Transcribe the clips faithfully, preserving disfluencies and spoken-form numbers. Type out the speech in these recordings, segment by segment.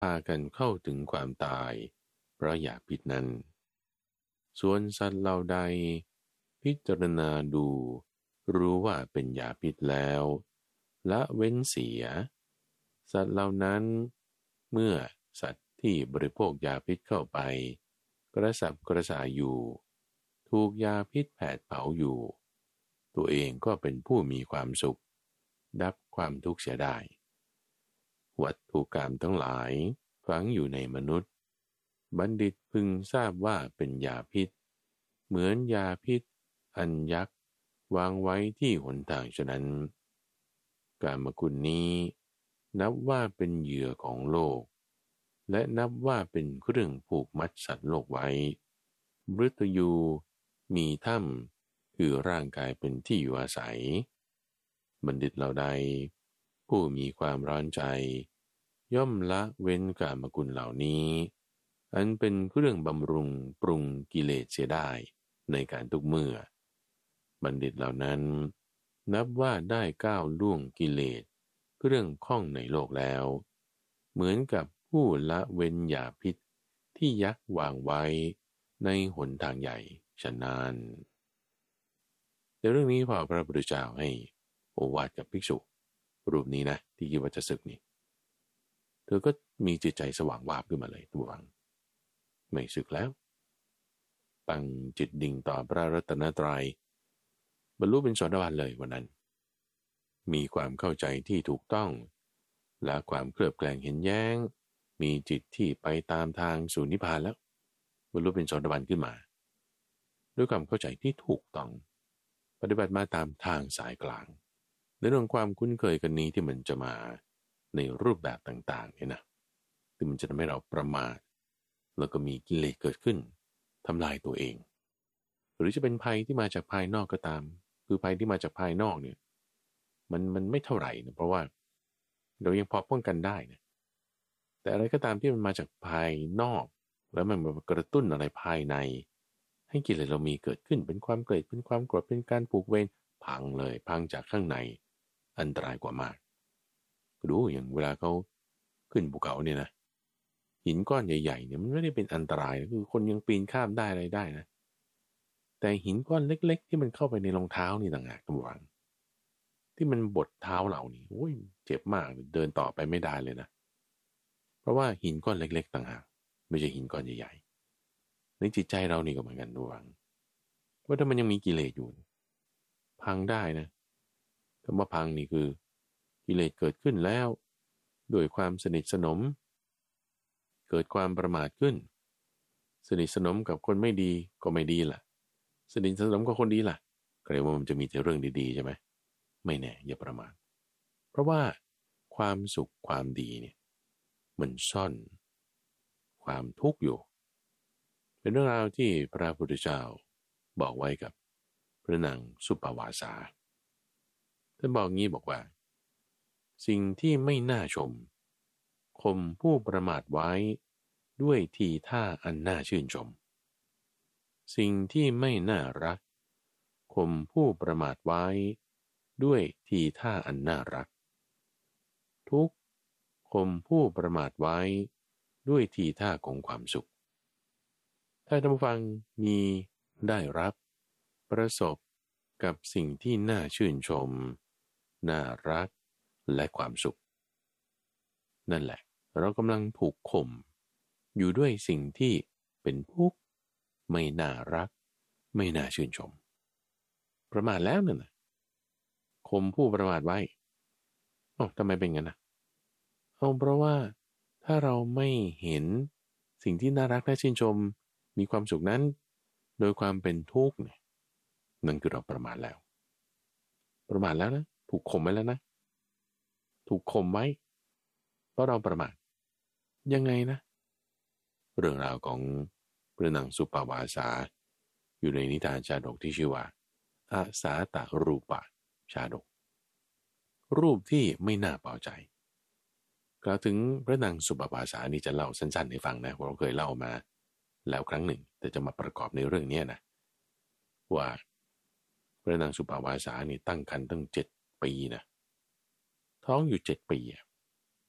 พากันเข้าถึงความตายเพราะยาพิษนั้นส่วนสัตว์เหล่าใดพิจารณาดูรู้ว่าเป็นยาพิษแล้วละเว้นเสียสัตว์เหล่านั้นเมื่อสัตว์ที่บริโภคยาพิษเข้าไปกระสับกระส่ายอยู่ถูกยาพิษแผดเผาอยู่ตัวเองก็เป็นผู้มีความสุขดับความทุกข์เสียได้วัตถุกรรมทั้งหลายฝังอยู่ในมนุษย์บัณฑิตพึงทราบว่าเป็นยาพิษเหมือนยาพิษอันยักษ์วางไว้ที่หนทางฉะนั้นกามคุณนี้นับว่าเป็นเหยื่อของโลกและนับว่าเป็นเครื่องผูกมัดสัตว์โลกไว้มฤตยูมีถ้ำคือร่างกายเป็นที่อยู่อาศัยบัณฑิตเหล่าใดผู้มีความร้อนใจย่อมละเว้นกามคุณเหล่านี้อันเป็นเครื่องบำรุงปรุงกิเลสเสียได้ในการทุกเมื่อบัณฑิตเหล่านั้นนับว่าได้ก้าวล่วงกิเลสเรื่องข้องในโลกแล้วเหมือนกับผู้ละเว้นยาพิษที่ยักษ์วางไว้ในหนทางใหญ่ฉะนั้นในเรื่องนี้พอพระพุทธเจ้าให้โอวาทกับภิกษุรูปนี้นะที่คิดว่าจะศึกนี่เธอก็มีจิตใจสว่างวาบขึ้นมาเลยตัววังไม่ศึกแล้วตั้งจิตดิ่งต่อพระรัตนตรัยบรรลุเป็นโสดาบันเลยวันนั้นมีความเข้าใจที่ถูกต้องและความเคลือบแคลงเห็นแย้งมีจิตที่ไปตามทางสู่นิพพานแล้วบรรลุเป็นโสดาบันขึ้นมาด้วยความเข้าใจที่ถูกต้องปฏิบัติมาตามทางสายกลางในเรื่องความคุ้นเคยกันนี้ที่มันจะมาในรูปแบบต่างๆเนี่ยนะที่มันจะทำให้เราประมาทแล้วก็มีกิเลสเกิดขึ้นทำลายตัวเองหรือจะเป็นภัยที่มาจากภายนอกก็ตามคือภัยที่มาจากภายนอกเนี่ยมันมันไม่เท่าไหร่นะเพราะว่าเรายังพอป้องกันได้นะแต่อะไรก็ตามที่มันมาจากภายนอกแล้วมันมากระตุ้นอะไรภายในให้กิเลสเรามีเกิดขึ้นเป็นความเกลียดเป็นความโกรธเป็นการผูกเวรพังเลยพังจากข้างในอันตรายกว่ามากดูอย่างเวลาเขาขึ้นภูเขาเนี่ยนะหินก้อนใหญ่ๆเนี่ยมันไม่ได้เป็นอันตรายคือคนยังปีนข้ามได้อะไรได้นะแต่หินก้อนเล็กๆที่มันเข้าไปในรองเท้านี่ต่างหากกำลังที่มันบดเท้าเรานี่โอ้ยเจ็บมากเดินต่อไปไม่ได้เลยนะเพราะว่าหินก้อนเล็กๆต่างหากไม่ใช่หินก้อนใหญ่ๆในจิตใจเรานี่ก็เหมือนกันระวังว่าถ้ามันยังมีกิเลสอยู่พังได้นะคำว่าพังนี่คือกิเลสเกิดขึ้นแล้วด้วยความสนิทสนมเกิดความประมาทขึ้นสนิทสนมกับคนไม่ดีก็ไม่ดีล่ะสนิทสนมกับคนดีล่ะใครว่ามันจะมีแต่เรื่องดีๆใช่ไหมไม่แน่อย่าประมาทเพราะว่าความสุขความดีเนี่ยมันซ่อนความทุกข์อยู่เป็นเรื่องราวที่พระพุทธเจ้าบอกไว้กับพระนางสุปปวาสาท่านบอกงี้บอกว่าสิ่งที่ไม่น่าชมข่มผู้ประมาทไว้ด้วยทีท่าอันน่าชื่นชมสิ่งที่ไม่น่ารักข่มผู้ประมาทไว้ด้วยทีท่าอันน่ารักทุกข์ข่มผู้ประมาทไว้ด้วยทีท่าของความสุขถ้าท่านผู้ฟังมีได้รับประสบกับสิ่งที่น่าชื่นชมน่ารักและความสุขนั่นแหละเรากำลังถูกข่มอยู่ด้วยสิ่งที่เป็นทุกข์ไม่น่ารักไม่น่าชื่นชมประมาทแล้วนั่นน่ะข่มผู้ประมาทไว้เอ้าทำไมเป็นงั้นนะเอาเพราะว่าถ้าเราไม่เห็นสิ่งที่น่ารักน่าชื่นชมมีความสุขนั้นโดยความเป็นทุกข์เนี่ยนั่นคือเราประมาทแล้วประมาทแล้วนะถูกข่มไว้แล้วนะถูกข่มไว้เพราะเราประมาทยังไงนะเรื่องราวของพระนางสุปปวาสาอยู่ในนิทานชาดกที่ชื่อว่าอาสาตรูปะชาดกรูปที่ไม่น่าพอใจกล่าวถึงพระนางสุปปวาสานี่จะเล่าสั้นๆให้ฟังนะเราเคยเล่ามาแล้วครั้งหนึ่งแต่จะมาประกอบในเรื่องนี้นะว่าพระนางสุปปวาสานี่ตั้งครรภ์ตั้งเจ็ดปีนะท้องอยู่เจ็ดปี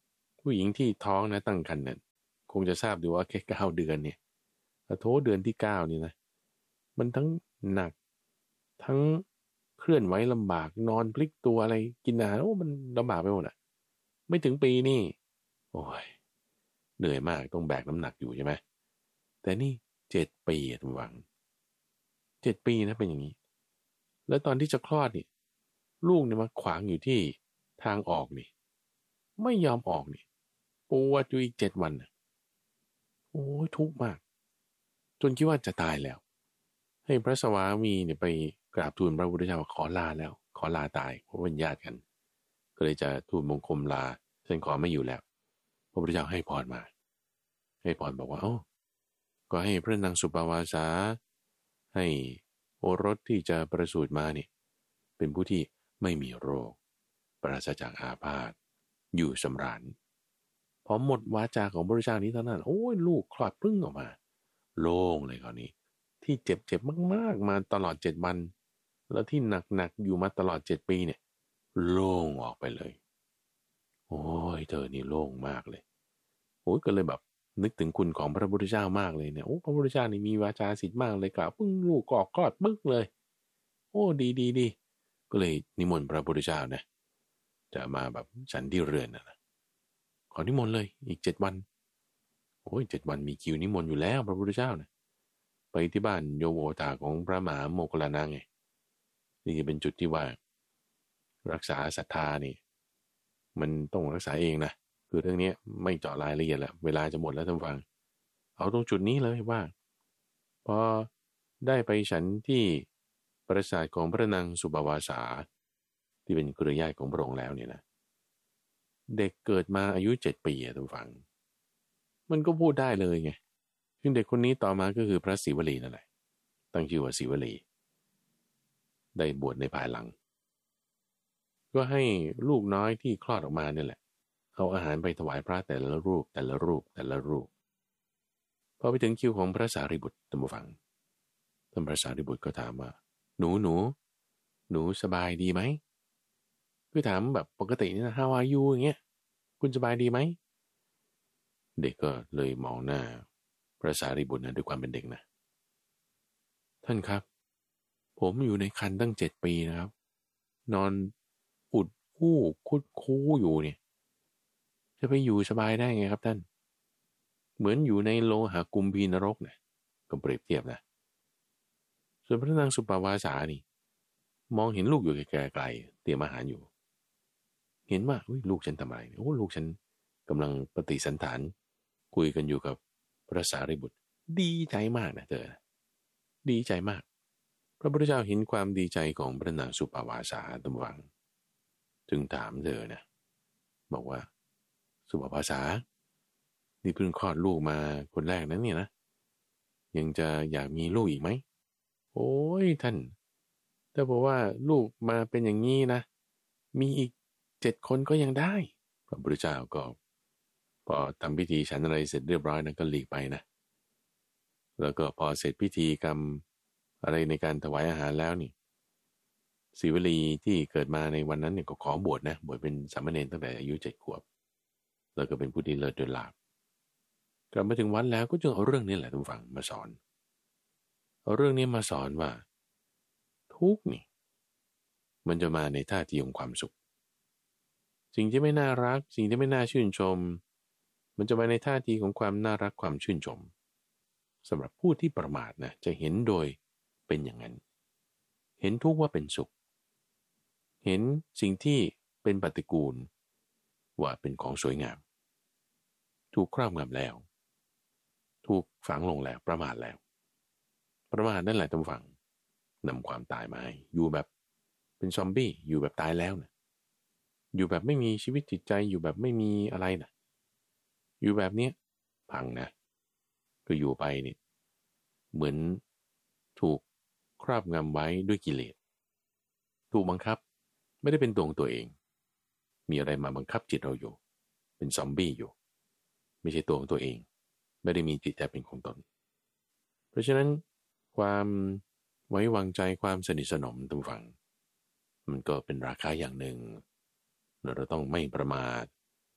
ผู้หญิงที่ท้องนะตั้งครรภ์เนี่ยคงจะทราบดีว่าแค่เก้าเดือนเนี่ยโถเดือนที่เก้านี่นะมันทั้งหนักทั้งเคลื่อนไหวลำบากนอนพลิกตัวอะไรกินอาหารโอ้มันลำบากไปหมดอ่ะไม่ถึงปีนี่โอ้ยเหนื่อยมากต้องแบกน้ำหนักอยู่ใช่ไหมแต่นี่เจ็ดปีทุกฝังเจ็ดปีนะเป็นอย่างนี้แล้วตอนที่จะคลอดนี่ลูกเนี่ยมาขวางอยู่ที่ทางออกนี่ไม่ยอมออกนี่ปวดอยู่อีกเจ็ดวันนะโอ้ยทุกข์มากจนคิดว่าจะตายแล้วให้พระสวามีเนี่ยไปกราบทูลพระพุทธเจ้าขอลาแล้วขอลาตายเพราะเป็นญาติกันก็เลยจะทูลมงคลลาฉันขอไม่อยู่แล้วพระพุทธเจ้าให้พรมาให้พรบอกว่าเอ้าก็ให้พระนางสุปวาสาให้โอรสที่จะประสูติมาเนี่ยเป็นผู้ที่ไม่มีโรคปราศจากอาพาธอยู่สำราญพอหมดวาจาของพระพุทธเจ้านี้เท่านั้นโอ้ยลูกคลอดปึ้งออกมาโล่งเลยคราวนี้ที่เจ็บๆมากๆมาตลอดเจ็ดวันแล้วที่หนักๆอยู่มาตลอดเจ็ดปีเนี่ยโล่งออกไปเลยโอ้ยเธอนี่โล่งมากเลยโอ้ยก็เลยแบบนึกถึงคุณของพระพุทธเจ้ามากเลยเนี่ยโอ้พระพุทธเจ้านี่มีวาจาสิทธิ์มากเลยกล่าวปึ้งลูกก็ออกคลอดปึ๊กเลยโอ้ดีดีดีก็เลยนิมนต์พระพุทธเจ้านะจะมาแบบฉันที่เรือนนะขอนิมนต์เลยอีกเจ็ดวันโอ้ยเจ็ดวันมีคิวนิมนต์อยู่แล้วพระพุทธเจ้านะไปที่บ้านโยโวตาของพระมหาโมคคัลลานะไงนี่เป็นจุดที่ว่ารักษาศรัทธานี่มันต้องรักษาเองนะคือเรื่องนี้ไม่เจาะรายละเอียดแล้วเวลาจะหมดแล้วท่านฟังเอาตรงจุดนี้เลยว่าพอได้ไปฉันที่ปราสาทของพระนางสุปวาสาที่เป็นเครือญาติของพระองค์แล้วเนี่ยนะเด็กเกิดมาอายุเจ็ดปีอะท่านฟังมันก็พูดได้เลยไงซึ่งเด็กคนนี้ต่อมาก็คือพระศิวลีนั่นแหละตั้งชื่อว่าศิวลีได้บวชในภายหลังก็ให้ลูกน้อยที่คลอดออกมาเนี่ยแหละเอาอาหารไปถวายพระแต่ละรูปแต่ละรูปแต่ละรูปพอไปถึงคิวของพระสารีบุตรท่านผู้ฟังท่านพระสารีบุตรก็ถามว่าหนูหนูหนูสบายดีไหมคือถามแบบปกตินี่นะ How are you อย่างเงี้ยคุณสบายดีไหมเด็กก็เลยมองหน้าพระสารีบุตรนะด้วยความเป็นเด็กนะท่านครับผมอยู่ในครรภ์ตั้งเจ็ดปีนะครับนอนอุดคู่คุดคู้อยู่เนี่ยจะไปอยู่สบายได้ไงครับท่านเหมือนอยู่ในโลหะกุมพีนรกเนี่ยก็เปรียบเทียบนะส่วนพระนางสุปวาสานี่มองเห็นลูกอยู่ไกลๆเตรียมอาหารอยู่เห็นว่าลูกฉันทำอะไรโอ้ลูกฉันกำลังปฏิสันถานคุยกันอยู่กับพระสารีบุตรดีใจมากนะเธอดีใจมากพระพุทธเจ้าเห็นความดีใจของพระนางสุปวาสาตำวังจึงถามเธอนะบอกว่าสุปวาสานี่เพิ่งคลอดลูกมาคนแรกนั้นเนี่ยนะยังจะอยากมีลูกอีกไหมโอ้ยท่านถ้าบอกว่าลูกมาเป็นอย่างนี้นะมีอีกเจ็ดคนก็ยังได้พระพุทธเจ้าก็พอทำพิธีฉันอะไรเสร็จเรียบร้อยนะก็หลีกไปนะแล้วก็พอเสร็จพิธีกรรมอะไรในการถวายอาหารแล้วนี่ศิวลีที่เกิดมาในวันนั้นเนี่ยก็ขอบวชนะบวชเป็นสามเณรตั้งแต่อายุเจ็ดขวบแล้วก็เป็นผู้ที่เลิศโดยลาภกลับมาถึงวัดแล้วก็จึงเอาเรื่องนี้แหละทุกฝั่งมาสอนเอาเรื่องนี้มาสอนว่าทุกนี่มันจะมาในท่าทีของความสุขสิ่งที่ไม่น่ารักสิ่งที่ไม่น่าชื่นชมมันจะมาในท่าทีของความน่ารักความชื่นชมสำหรับผู้ที่ประมาทนะจะเห็นโดยเป็นอย่างนั้นเห็นทุกข์ว่าเป็นสุขเห็นสิ่งที่เป็นปฏิกูลว่าเป็นของสวยงามถูกครอบงำแล้วถูกฝังลงแล้วประมาทแล้วประมาทนั่นแหละท่านฟังนำความตายมาให้อยู่แบบเป็นซอมบี้อยู่แบบตายแล้วนะอยู่แบบไม่มีชีวิตจิตใจอยู่แบบไม่มีอะไรนะอยู่แบบนี้พังนะก็อยู่ไปเนี่ยเหมือนถูกครอบงำไว้ด้วยกิเลสถูกบังคับไม่ได้เป็นตัวของตัวเองมีอะไรมาบังคับจิตเราอยู่เป็นซอมบี้อยู่ไม่ใช่ตัวของตัวเองไม่ได้มีจิตใจเป็นของตนเพราะฉะนั้นความไว้วางใจความสนิทสนมทุกฝั่งมันก็เป็นราคาอย่างหนึ่งเราต้องไม่ประมาท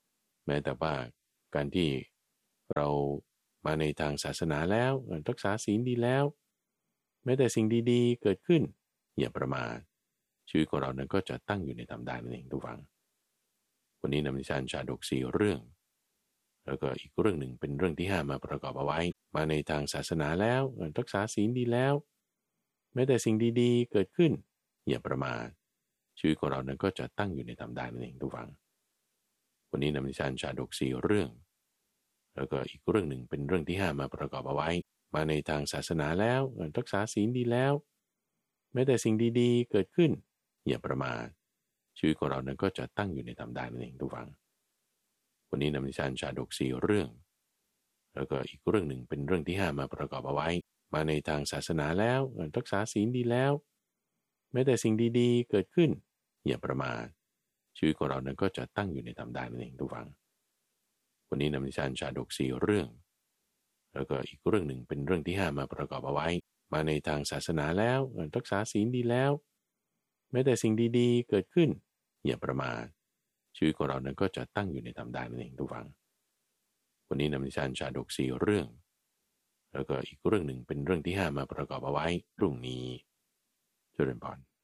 แม้แต่ว่าการที่เรามาในทางศาสนาแล้วรักษาศีลดีแล้วแม้แต่สิ่งดีๆเกิดขึ้นอย่าประมาทชีวิตของเรานั้นก็จะตั้งอยู่ในธรรมได้นั่นเองทุกฝังวันนี้นำนิทานชาดกสี่เรื่องแล้วก็อีกเรื่องหนึ่งเป็นเรื่องที่ห้ามาประกอบเอาไว้มาในทางศาสนาแล้วรักษาศีลดีแล้วแม้แต่สิ่งดีๆเกิดขึ้นอย่าประมาทชีวิตของเรานั้นก็จะตั้งอยู่ในธรรมได้นั่นเองทุกฝังวันนี้นำนิทานชาดกสี่เรื่องแล้วก็อีกเรื่องหนึ่งเป็นเรื่องที่ห้ามาประกอบเอาไว้มาในทางศาสนาแล้วรักษาศีลดีแล้วแม้แต่สิ่งดีๆเกิดขึ้นอย่าประมาทชีวิตของเรานั้นก็จะตั้งอยู่ในธรรมได้นั่นเองทุกฝังวันนี้นำนิทานชาดกสี่เรื่องแล้วก็อีกเรื่องหนึ่งเป็นเรื่องที่ห้ามาประกอบเอาไว้มาในทางศาสนาแล้วรักษาศีลดีแล้วแม้แต่สิ่งดีๆเกิดขึ้นอย่าประมาทชีวิตของเรานั้นก็จะตั้งอยู่ในธรรมได้นั่นเองทุกฝังวันนี้นำนิทานชาดกสี่เรื่องแล้วก็อีกเรื่องหนึ่งเป็นเรื่องที่ห้ามาประกอบเอาไว้มาในทางศาสนาแล้วรักษาศีลดีแล้วแม้แต่สิ่งดีๆเกิดขึ้นอย่าประมาทชีวิตของเรานั้นก็จะตั้งอยู่ในธรรมได้นั่นเองทุกฝังวันนี้นำนิทานชาดกสี่เรื่องแล้วก็อีกเรื่องหนึ่งเป็นเรื่องที่ห้ามาประกอบเอาไว้พรุ่งนี้เจริญพร